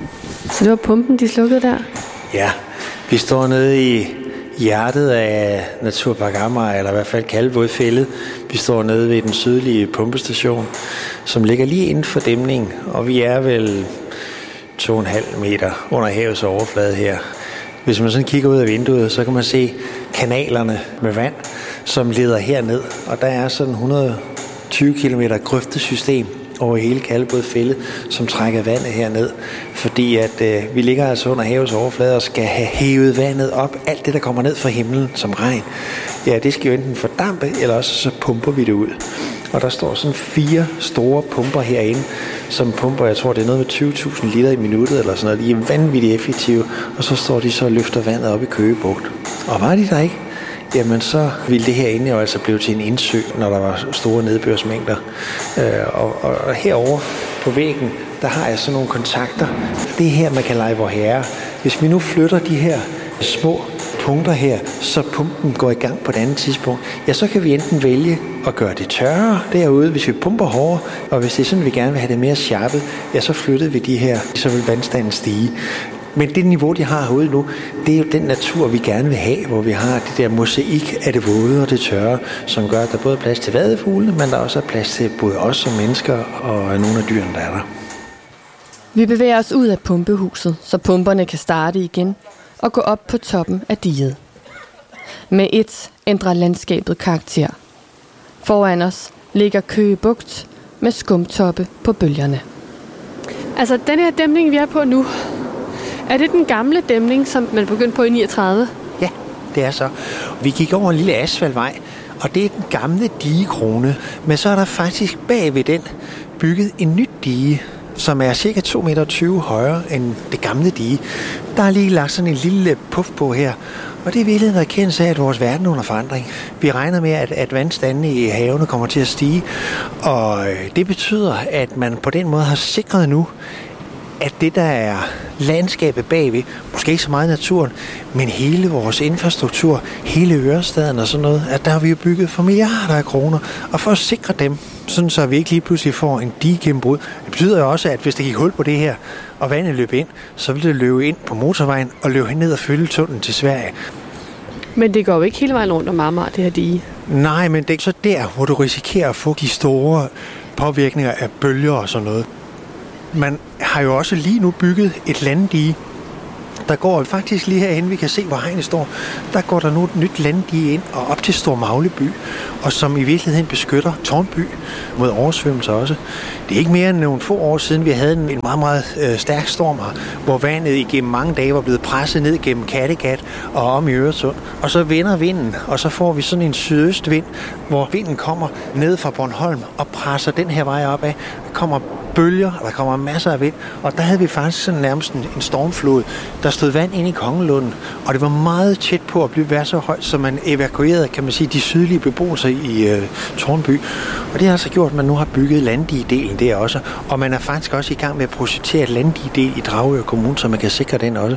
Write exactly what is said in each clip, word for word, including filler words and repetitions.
Så det var pumpen, de slukkede der? Ja, vi står nede i hjertet af Naturpark Amager, eller i hvert fald Kalvebod Fælled. Vi står nede ved den sydlige pumpestation, som ligger lige inden for dæmningen, og vi er vel to komma fem meter under havets overflade her. Hvis man sådan kigger ud af vinduet, så kan man se kanalerne med vand, som leder herned, og der er sådan et hundrede og tyve kilometer grøftesystem over hele Kalvebod Fælled, som trækker vandet herned, fordi at øh, vi ligger altså under havets overflade og skal have hævet vandet op. Alt det, der kommer ned fra himlen som regn, ja, det skal jo enten fordampe, eller også så pumper vi det ud. Og der står sådan fire store pumper herinde, som pumper, jeg tror det er noget med tyve tusind liter i minuttet, eller sådan noget. De er vanvittigt effektive, og så står de så og løfter vandet op i Køge Bugt. Og var de der ikke? Jamen så ville det herinde jo altså blive til en indsø, når der var store nedbørsmængder. Øh, og, og, og herovre på væggen, der har jeg sådan nogle kontakter. Det er her, man kan lege vor herre. Hvis vi nu flytter de her små punkter her, så pumpen går i gang på et andet tidspunkt, ja, så kan vi enten vælge at gøre det tørre derude, hvis vi pumper hårdere, og hvis det er sådan, vi gerne vil have det mere sharpet, ja, så flytter vi de her, så vil vandstanden stige. Men det niveau, de har herude nu, det er jo den natur, vi gerne vil have, hvor vi har det der mosaik af det våde og det tørre, som gør, at der både er plads til vadefuglene, men der også er plads til både os som mennesker og nogle af dyrene, der er der. Vi bevæger os ud af pumpehuset, så pumperne kan starte igen og gå op på toppen af diget. Med et ændrer landskabet karakter. Foran os ligger Køge Bugt med skumtoppe på bølgerne. Altså, den her dæmning, vi er på nu, er det den gamle dæmning, som man begyndte på i niogtredive? Ja, det er så. Vi gik over en lille asfaltvej, og det er den gamle digekrone. Men så er der faktisk bag ved den bygget en nyt dige, som er cirka to komma tyve meter højere end det gamle dige. Der er lige lagt sådan en lille puff på her, og det er virkelig en erkendelse af, at vores verden er under forandring. Vi regner med, at, at vandstanden i havene kommer til at stige, og det betyder, at man på den måde har sikret nu, at det, der er landskabet bagved, måske ikke så meget naturen, men hele vores infrastruktur, hele Ørestaden og sådan noget, at der har vi jo bygget for milliarder af kroner. Og for at sikre dem, sådan så vi ikke lige pludselig får en digegennembrud, det betyder jo også, at hvis der gik hul på det her, og vandet løb ind, så ville det løbe ind på motorvejen og løbe ned og fylde tunnelen til Sverige. Men det går jo ikke hele vejen rundt om Amager, det her dige. Nej, men det er så der, hvor du risikerer at få de store påvirkninger af bølger og sådan noget. Man har jo også lige nu bygget et landdige. Der går faktisk lige herhen, vi kan se, hvor hegnet står. Der går der nu et nyt landdige ind og op til Stor Magleby, og som i virkeligheden beskytter Tårnby mod oversvømmelser også. Det er ikke mere end nogle få år siden, vi havde en meget, meget øh, stærk storm her, hvor vandet igennem mange dage var blevet presset ned gennem Kattegat og om i Øresund. Og så vender vinden, og så får vi sådan en sydøstvind, hvor vinden kommer ned fra Bornholm og presser den her vej opad. Der kommer bølger, og der kommer masser af vind, og der havde vi faktisk sådan nærmest en, en stormflod. Der stod vand ind i Kongelunden, og det var meget tæt på at blive været så højt, så man evakuerede, kan man sige, de sydlige beboelser i øh, Tårnby. Og det har altså gjort, at man nu har bygget landdigedelen der også, og man er faktisk også i gang med at projektere et landdigedel i Dragør Kommune, så man kan sikre den også.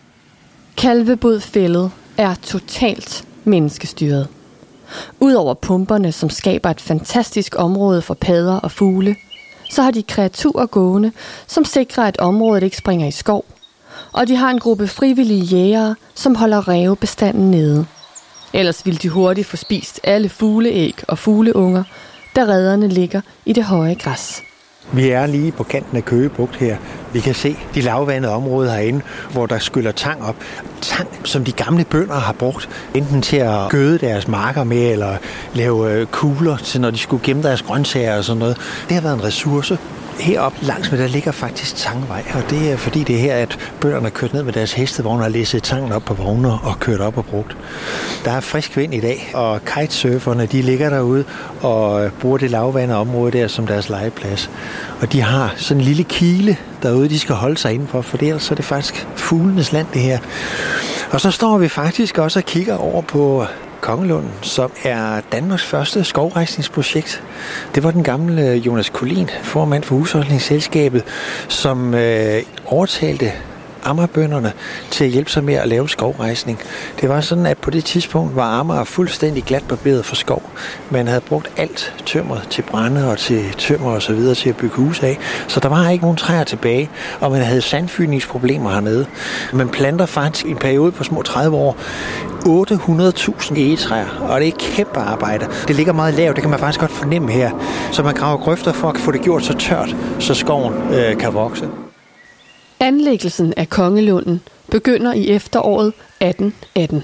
Kalvebod Fælled er totalt menneskestyret. Udover pumperne, som skaber et fantastisk område for padder og fugle, så har de kreaturer gående, som sikrer, at området ikke springer i skov. Og de har en gruppe frivillige jægere, som holder rævebestanden nede. Ellers ville de hurtigt få spist alle fugleæg og fugleunger, da rederne ligger i det høje græs. Vi er lige på kanten af Køge Bugt her. Vi kan se de lavvandede områder herinde, hvor der skyller tang op. Tang, som de gamle bønder har brugt, enten til at gøde deres marker med, eller lave kugler til, når de skulle gemme deres grøntsager og sådan noget. Det har været en ressource. Heroppe langs med der ligger faktisk Tangvej, og det er fordi det er her, at bønderne er kørt ned med deres hestevogne og læsset tangen op på vogne og kørt op og brugt. Der er frisk vind i dag, og kitesurferne de ligger derude og bruger det lavvandede område der som deres legeplads. Og de har sådan en lille kile derude, de skal holde sig indenfor, for ellers så er det faktisk fuglenes land det her. Og så står vi faktisk også og kigger over på Kongelunden, som er Danmarks første skovrejsningsprojekt. Det var den gamle Jonas Collin, formand for Husholdningsselskabet, som øh, overtalte Amagerbønderne til at hjælpe sig med at lave skovrejsning. Det var sådan, at på det tidspunkt var Amager fuldstændig glat barberet for skov. Man havde brugt alt tømmer til brænde og til tømmer og så videre til at bygge huse af, så der var ikke nogen træer tilbage, og man havde sandfygningsproblemer hernede. Man planter faktisk i en periode på små tredive år otte hundrede tusind egetræer, og det er et kæmpe arbejde. Det ligger meget lavt, det kan man faktisk godt fornemme her, så man graver grøfter for at få det gjort så tørt, så skoven øh, kan vokse. Anlæggelsen af Kongelunden begynder i efteråret atten atten.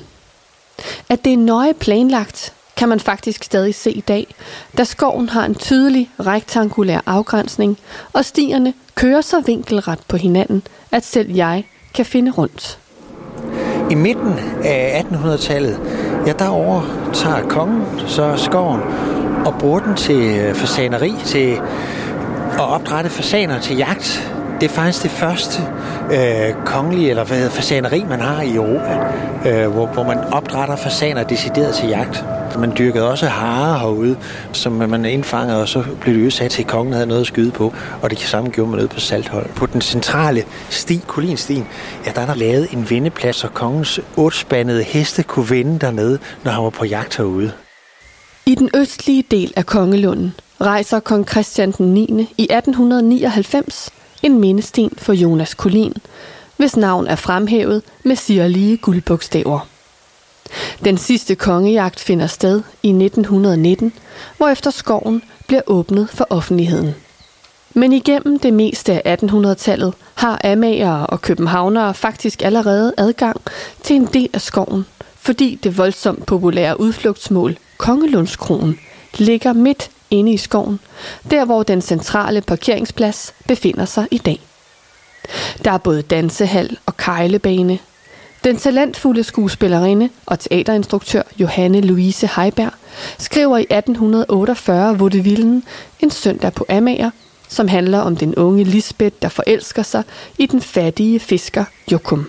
At det er nøje planlagt, kan man faktisk stadig se i dag, da skoven har en tydelig rektangulær afgrænsning, og stierne kører så vinkelret på hinanden, at selv jeg kan finde rundt. I midten af attenhundredetallet, ja, der overtager kongen så skoven og bruger den til fasaneri, til at opdrætte fasaner til jagt. Det er faktisk det første øh, kongelige, eller hvad hedder, fasaneri, man har i Europa, øh, hvor, hvor man opdrætter fasaner decideret til jagt. Man dyrkede også harer herude, som man indfangede, og så blev det udsat til, at kongen havde noget at skyde på, og det samme gjorde man ude på Saltholm. På den centrale sti, Kolinstien, ja, der er der lavet en vendeplads, så kongens otspandede heste kunne vende dernede, når han var på jagt herude. I den østlige del af Kongelunden rejser kong Christian den niende i atten nioghalvfems en mindesten for Jonas Collin, hvis navn er fremhævet med sirlige guldbogstaver. Den sidste kongejagt finder sted i nitten nitten, hvorefter skoven bliver åbnet for offentligheden. Men igennem det meste af attenhundredetallet har amagere og københavnere faktisk allerede adgang til en del af skoven, fordi det voldsomt populære udflugtsmål Kongelundskroen ligger midt inde i skoven, der hvor den centrale parkeringsplads befinder sig i dag. Der er både dansehal og kejlebane. Den talentfulde skuespillerinde og teaterinstruktør Johanne Louise Heiberg skriver i atten otteogfyrre Vaudevillen, en søndag på Amager, som handler om den unge Lisbeth, der forelsker sig i den fattige fisker Jokum.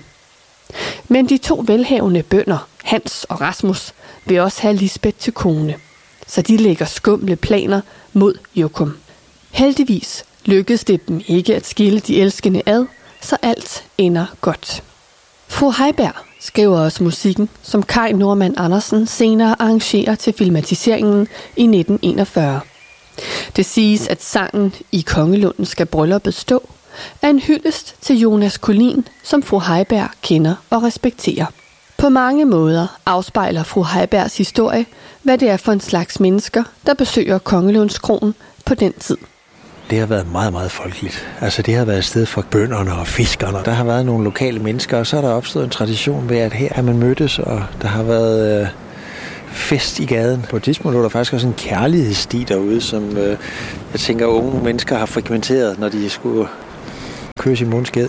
Men de to velhavende bønder, Hans og Rasmus, vil også have Lisbeth til kone, så de lægger skumle planer mod Jokum. Heldigvis lykkedes det dem ikke at skille de elskende ad, så alt ender godt. Fru Heiberg skriver også musikken, som Kai Normann Andersen senere arrangerer til filmatiseringen i nitten enogfyrre. Det siges, at sangen I Kongelunden skal brylluppet stå er en hyldest til Jonas Collin, som fru Heiberg kender og respekterer. På mange måder afspejler fru Heibergs historie, hvad det er for en slags mennesker, der besøger Kongelundskroen på den tid. Det har været meget, meget folkeligt. Altså det har været et sted for bønderne og fiskerne. Der har været nogle lokale mennesker, og så er der opstået en tradition ved, at her har man mødtes, og der har været øh, fest i gaden. På et tidspunkt var der faktisk også en kærlighedssti derude, som øh, jeg tænker, unge mennesker har frekventeret, når de skulle køres i månesked.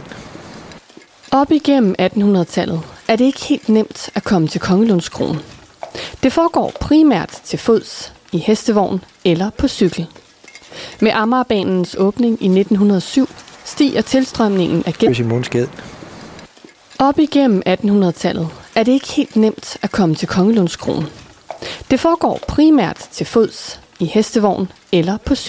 Op igennem attenhundredetallet er det ikke helt nemt at komme til Kongelundskroen. Det foregår primært til fods, i hestevogn eller på cykel. Med Amagerbanens åbning i nitten hundrede og syv stiger tilstrømningen af gæster. Op igennem attenhundredetallet er det ikke helt nemt at komme til Kongelundskroen. Det foregår primært til fods, i hestevogn eller på cykel.